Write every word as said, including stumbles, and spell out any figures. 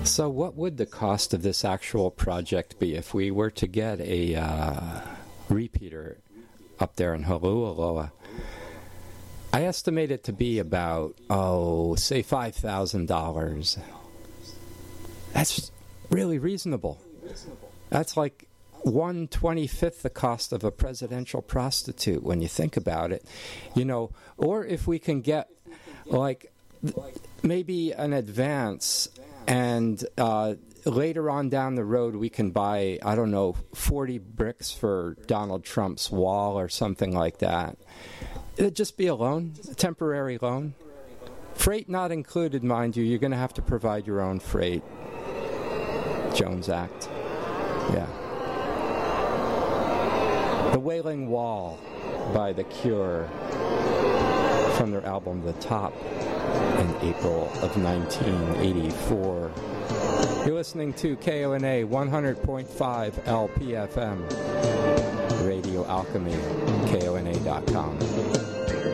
So what would the cost of this actual project be if we were to get a uh, repeater up there in Holualoa? I estimate it to be about, oh, say five thousand dollars. That's really reasonable. That's like one twenty-fifth the cost of a presidential prostitute when you think about it. You know, or if we can get like maybe an advance and uh, later on down the road we can buy, I don't know, forty bricks for Donald Trump's wall or something like that. It'd just be a loan, a temporary loan. Freight not included, mind you. You're going to have to provide your own freight. Jones Act. Yeah. The Wailing Wall by The Cure from their album The Top in April of nineteen eighty-four. You're listening to K O N A one hundred point five L P F M, Radio Alchemy, K O N A dot com.